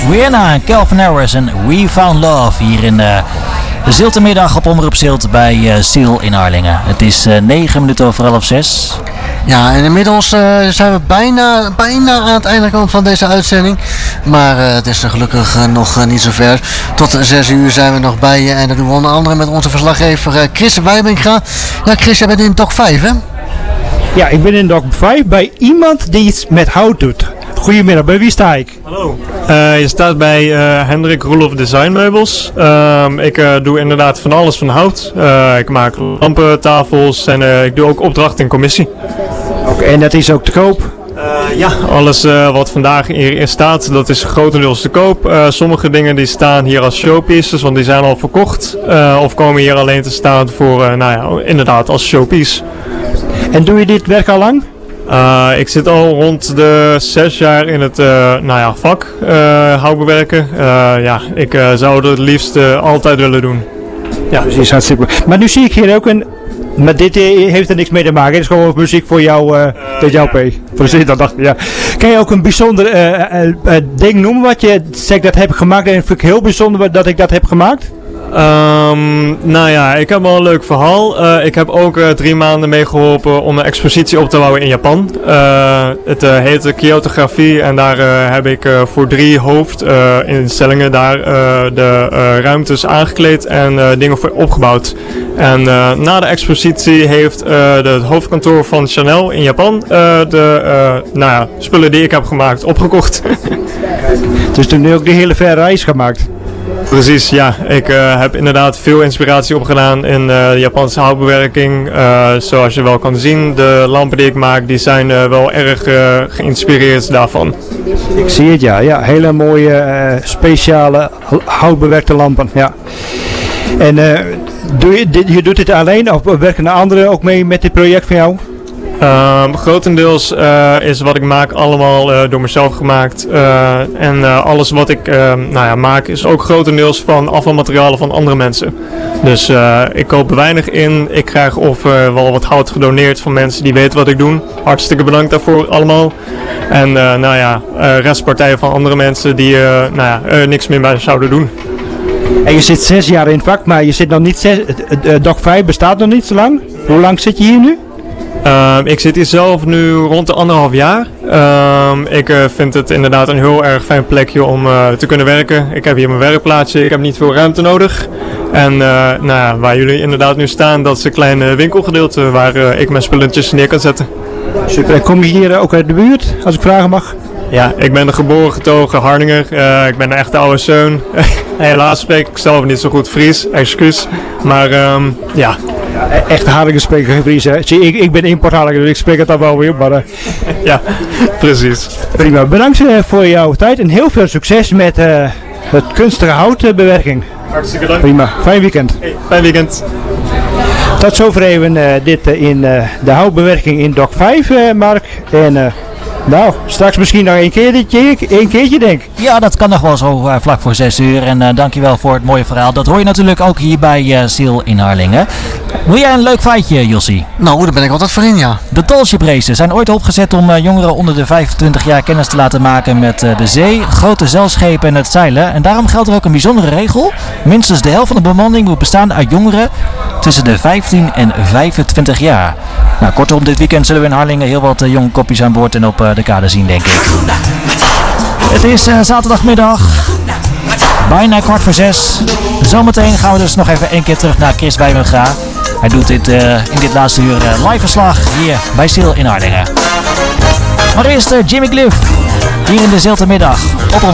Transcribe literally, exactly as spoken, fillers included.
Rihanna en Calvin Harris en We Found Love hier in uh, de Ziltemiddag op Omroep Zilt bij uh, Ziel in Harlingen. Het is uh, negen minuten over half zes. Ja, en inmiddels uh, zijn we bijna, bijna aan het einde gekomen van deze uitzending. Maar uh, het is er gelukkig uh, nog uh, niet zo ver. Tot zes uur zijn we nog bij je. En dat doen we onder andere met onze verslaggever uh, Chris Wijbinga. Ja, Chris, jij bent in Dock vijf, hè? Ja, ik ben in Dock vijf bij iemand die iets met hout doet. Goedemiddag, bij wie sta ik? Hallo. Uh, je staat bij uh, Hendrik Roelof Design Meubels. Uh, ik uh, doe inderdaad van alles van hout. Uh, ik maak lampen, tafels en uh, ik doe ook opdrachten in commissie. Oké, okay, en dat is ook te koop? Uh, ja, alles uh, wat vandaag hierin staat, dat is grotendeels te koop. Uh, sommige dingen die staan hier als showpieces, want die zijn al verkocht. Uh, of komen hier alleen te staan voor, uh, nou ja, inderdaad als showpiece. En doe je dit werk al lang? Uh, ik zit al rond de zes jaar in het uh, nou ja, vak uh, houtbewerken. Uh, ja, ik uh, zou het het liefst uh, altijd willen doen. Ja, precies, hartstikke. Maar nu zie ik hier ook een... Maar dit heeft er niks mee te maken. Het is gewoon muziek voor jou, uh, uh, jou P. Precies, dat dacht ik, ja. Kan je ook een bijzonder uh, uh, uh, ding noemen wat je zegt dat heb ik gemaakt? En vind ik heel bijzonder dat ik dat heb gemaakt? Um, nou ja, ik heb wel een leuk verhaal. Uh, ik heb ook uh, drie maanden meegeholpen om een expositie op te bouwen in Japan. Uh, het uh, heet Kyotografie en daar uh, heb ik uh, voor drie hoofdinstellingen uh, daar uh, de uh, ruimtes aangekleed en uh, dingen voor opgebouwd. En uh, na de expositie heeft uh, de, het hoofdkantoor van Chanel in Japan uh, de uh, nou ja, spullen die ik heb gemaakt opgekocht. Dus toen nu ook de hele verre reis gemaakt? Precies, ja. Ik uh, heb inderdaad veel inspiratie opgedaan in uh, de Japanse houtbewerking. Uh, zoals je wel kan zien, de lampen die ik maak, die zijn uh, wel erg uh, geïnspireerd daarvan. Ik zie het, ja. Ja, hele mooie, uh, speciale houtbewerkte lampen, ja. En uh, doe je, dit, je doet dit alleen of werken de anderen ook mee met dit project van jou? Uh, grotendeels uh, is wat ik maak allemaal uh, door mezelf gemaakt. Uh, en uh, alles wat ik uh, nou ja, maak is ook grotendeels van afvalmaterialen van andere mensen. Dus uh, ik koop weinig in. Ik krijg of uh, wel wat hout gedoneerd van mensen die weten wat ik doe. Hartstikke bedankt daarvoor allemaal. En uh, nou ja, uh, restpartijen van andere mensen die uh, nou ja, uh, niks meer bij zouden doen. En je zit zes jaar in het vak, maar je zit nog niet zes, uh, Dock vijf bestaat nog niet zo lang. Hoe lang zit je hier nu? Uh, ik zit hier zelf nu rond de anderhalf jaar. Uh, ik uh, vind het inderdaad een heel erg fijn plekje om uh, te kunnen werken. Ik heb hier mijn werkplaatsje, ik heb niet veel ruimte nodig. En uh, nou ja, waar jullie inderdaad nu staan, dat is een klein winkelgedeelte waar uh, ik mijn spulletjes neer kan zetten. Super, en kom je hier ook uit de buurt, als ik vragen mag? Ja, ik ben een geboren getogen Harninger. Uh, ik ben een echte oude zoon. Helaas spreek ik zelf niet zo goed Fries, excuus. Maar um, ja... Ja, echte Harlingen spreken geen Fries, hè? Zie, ik, ik ben import-Harlinger, dus ik spreek het dan wel weer, maar... Uh... ja, precies. Prima, bedankt uh, voor jouw tijd en heel veel succes met uh, het kunstige houtbewerking. Hartstikke dank. Prima, fijn weekend. Hey, fijn weekend. Tot zover even uh, dit uh, in uh, de houtbewerking in Dock vijf, uh, Mark. En... Uh, Nou, straks misschien nog een keertje, een keertje denk ik. Ja, dat kan nog wel zo uh, vlak voor zes uur. En uh, dankjewel voor het mooie verhaal. Dat hoor je natuurlijk ook hier bij uh, Ziel in Harlingen. Wil jij een leuk feitje, Jossie? Nou, daar ben ik altijd voor in, ja. De Tallship Races zijn ooit opgezet om uh, jongeren onder de vijfentwintig jaar kennis te laten maken met uh, de zee, grote zeilschepen en het zeilen. En daarom geldt er ook een bijzondere regel. Minstens de helft van de bemanning moet bestaan uit jongeren tussen de vijftien en vijfentwintig jaar. Nou, kortom, dit weekend zullen we in Harlingen heel wat uh, jonge kopjes aan boord en op uh, de kade zien, denk ik. Het is uh, zaterdagmiddag, bijna kwart voor zes. Zometeen gaan we dus nog even één keer terug naar Chris Wijmega. Hij doet dit uh, in dit laatste uur uh, live verslag hier bij Ziel in Harlingen. Maar eerst uh, Jimmy Cliff, hier in de Ziltemiddag op